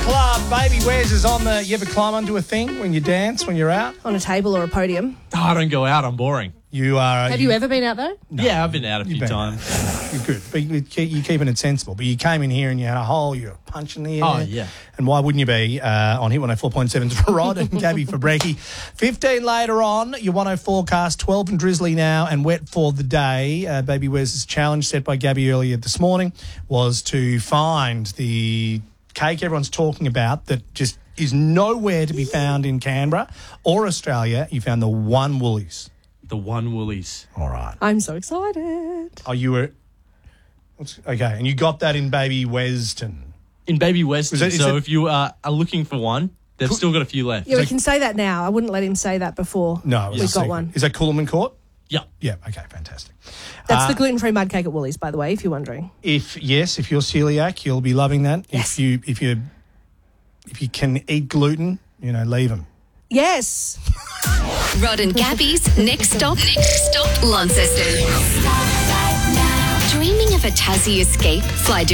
Club. Baby Wes is on the... You ever climb onto a thing when you dance, when you're out? On a table or a podium. Oh, I don't go out. I'm boring. You are... Have you ever been out though? No. Yeah, I've been out a few times. You're good. But you're keeping it sensible. But you came in here and you had a hole, you were punching the air. Oh, yeah. And why wouldn't you be on Hit 104.7's for Rod and Gabby for Brekkie. 15 later on, your 104 forecast, 12 and drizzly now and wet for the day. Baby Wes's challenge set by Gabby earlier this morning was to find the cake everyone's talking about that just is nowhere to be found in Canberra or Australia. You found the one Woolies. The one Woolies. All right. I'm so excited. Oh, you were... Okay, and you got that in Baby Weston. In Baby Weston. Is it- If you are looking for one, they've still got a few left. Yeah, we can say that now. I wouldn't let him say that before. No, we got one. Is that Coolman Court? Yeah. Yeah, okay, fantastic. That's the gluten-free mud cake at Woolies, by the way, if you're wondering. If you're celiac, you'll be loving that. Yes. If you can eat gluten, leave them. Yes. Rod and Gabby's Next Stop, Launceston. Dreaming of a Tassie escape? Fly